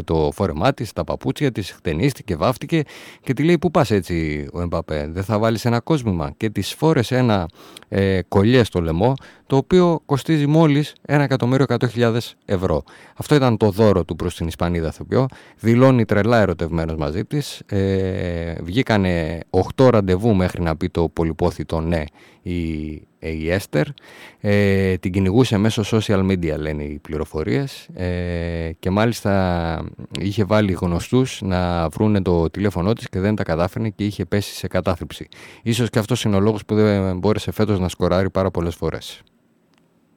έβγαλε το φόρεμά της, τα παπούτσια της, χτενίστηκε, βάφτηκε και τη λέει: «Πού πας έτσι ο Εμπαπέ, δεν θα βάλεις ένα κόσμημα?» Και της φόρεσε ένα κολλιέ στο λαιμό, το οποίο κοστίζει μόλις 1.100.000 ευρώ. Αυτό ήταν το δώρο του προς την Ισπανίδα ηθοποιό. Δηλώνει τρελά ερωτευμένος μαζί της. Βγήκανε 8 ραντεβού μέχρι να πει το πολυπόθητο ναι η Έστερ. Την κυνηγούσε μέσω social media, λένε οι πληροφορίες, και μάλιστα είχε βάλει γνωστούς να βρούνε το τηλέφωνό της και δεν τα κατάφερνε και είχε πέσει σε κατάθλιψη. Ίσως και αυτός είναι ο λόγος που δεν μπόρεσε φέτος να σκοράρει πάρα πολλές φορές.